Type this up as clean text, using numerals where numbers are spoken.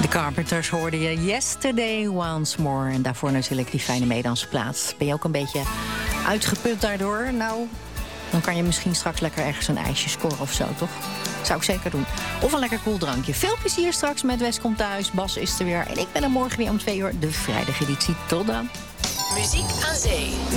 De Carpenters hoorde je Yesterday Once More. En daarvoor natuurlijk die fijne Nederlandse plaat. Ben je ook een beetje uitgeput daardoor? Nou, dan kan je misschien straks lekker ergens een ijsje scoren of zo, toch? Zou ik zeker doen. Of een lekker koel drankje. Veel plezier straks met West komt thuis. Bas is er weer. En ik ben er morgen weer om 2 uur. De vrijdageditie. Tot dan. Muziek aan zee.